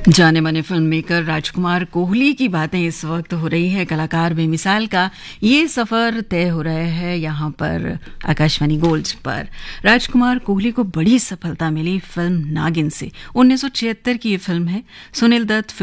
जाने माने film maker राजकुमार कोहली की बातें इस वक्त हो रही है। कलाकार बेमिसाल का ये सफ़र तय हो रहा है यहाँ पर आकाशवाणी गोल्ड पर। राजकुमार कोहली को बड़ी सफलता मिली फिल्म नागिन से। 1976 की ये फिल्म है। सुनील दत्त